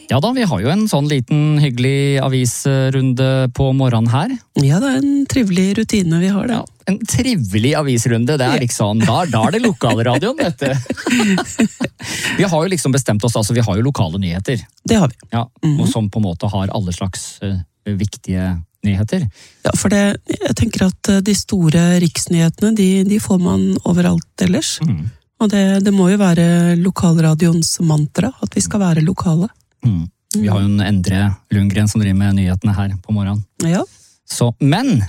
Ja da, vi har jo en sånn liten hyggelig avisrunde på morgenen her. Ja, det en trivelig rutine vi har, det. Ja, en trivelig avisrunde, det liksom, da det lokalradioen, vet du. Vi har jo liksom bestemt oss, altså vi har jo lokale nyheter. Det har vi. Ja, og som på en måte har alle slags viktige nyheter. Ja, for jeg tenker at de store riksnyhetene, de får man overalt ellers. Og det må jo være lokalradioens mantra, at vi skal være lokale. Vi har jo en Endre Lundgren som driver med nyhetene her på morgenen. Ja. Så, men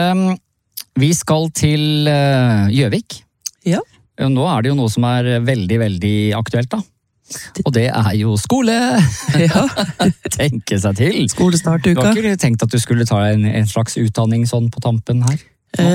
vi skal til Gjøvik. Ja. Nå det jo noe som veldig, veldig aktuelt da. Og det jo skole! Ja. Tenke seg til. Skolestartuka. Du har ikke tenkt at du skulle ta en slags utdanning sånn på tampen her?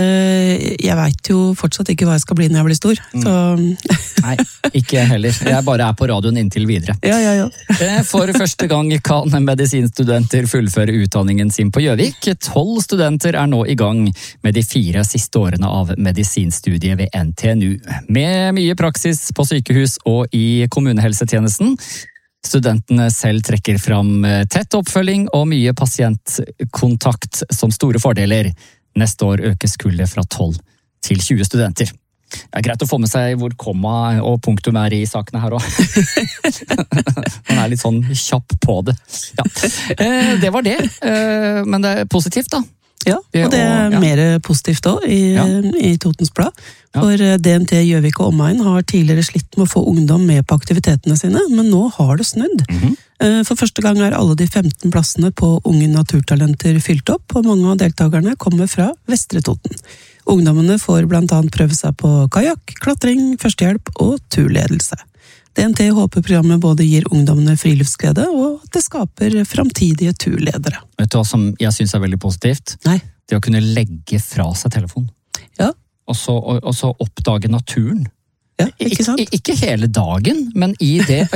Jeg vet jo fortsatt ikke hva jeg skal bli når jeg blir stor. Så... Nei, ikke jeg heller. Jeg bare på radioen inntil videre. Ja. For første gang kan medisinstudenter fullføre utdanningen sin på Gjøvik. 12 studenter nå i gang med de 4 siste årene av medisinstudiet ved NTNU. Med mye praksis på sykehus og i kommunehelsetjenesten. Studentene selv trekker fram tett oppfølging og mye pasientkontakt som store fordeler. Neste år økes kullet fra 12 til 20 studenter. Det greit å få med seg hvor komma og punktum i sakene her også. Man litt sånn kjapp på det. Ja. Det var det, men det positivt da. Ja, og det mer positivt også i Totens Blad. For DNT Gjøvik og omegn har tidligere slitt med å få ungdom med på aktivitetene sine, men nå har det snudd. For første gang alle de 15 plassene på Unge Naturtalenter fylt opp, og mange av deltakerne kommer fra Vestre Toten. Ungdommene får blant annet prøve seg på kajak, klatring, førstehjelp og turledelse. DNT håper programmet både gir ungdommene friluftsglede, og at det skaper framtidige turledere. Vet du hva som jeg synes veldig positivt? Nei. Det å kunne legge fra seg telefonen. Ja. Og så oppdage naturen. Ja, ikke sant? Ikke hele dagen, men i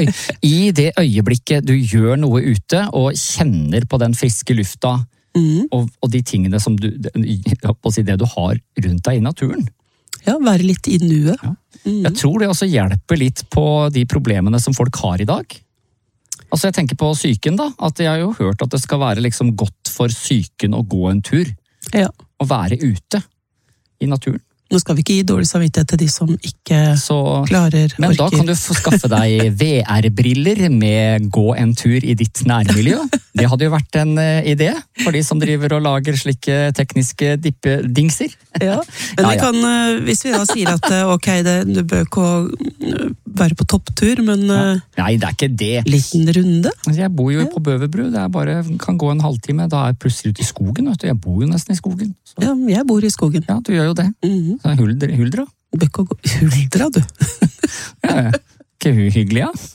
det øyeblikket du gjør noe ute og kjenner på den friske lufta og de tingene som det du har rundt deg i naturen. Ja, være litt i nuet. Ja. Jeg tror det også hjelper litt på de problemene som folk har i dag. Altså jeg tenker på psyken da, at jeg har jo hørt at det skal være liksom godt for psyken å gå en tur. Ja. Og være ute i naturen. Nå skal vi ikke gi dårlig samvittighet til de som ikke klarer, orker. Men da kan du få skaffe deg VR-briller med gå en tur i ditt nærmiljø. Det hadde jo vært en idé for de som driver og lager slike tekniske dippedingser. Ja, men vi kan, hvis vi da sier at ok, du bør ikke være på topptur, men nei, det ikke det. Liten runde. Jeg bor jo på Bøverbru, det bare kan gå en halvtime, da jeg plutselig ute i skogen, vet du. Jeg bor jo nesten i skogen. Så. Ja, jeg bor i skogen. Ja, du gjør jo det. Huldra? Huldra, du. Ja, ikke hyggelig, ja.